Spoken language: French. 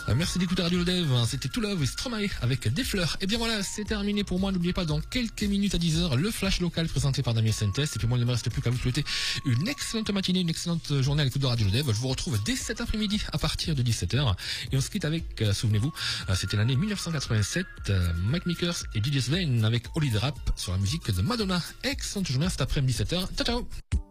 Merci d'écouter Radio Le Dev, c'était To Love et Stromae avec des fleurs. Et bien voilà, c'est terminé pour moi. N'oubliez pas, dans quelques minutes à 10h, le flash local présenté par Damien Sentès. Et puis moi, il ne me reste plus qu'à vous souhaiter une excellente matinée, une excellente journée à l'écoute de Radio Le Dev. Je vous retrouve dès cet après-midi à partir de 17h. Et on se quitte avec, souvenez-vous, c'était l'année 1987, Mike Makers et DJ Sven avec Holy Rap sur la musique de Madonna. Excellente journée, cet après-midi 17h. Ciao, ciao!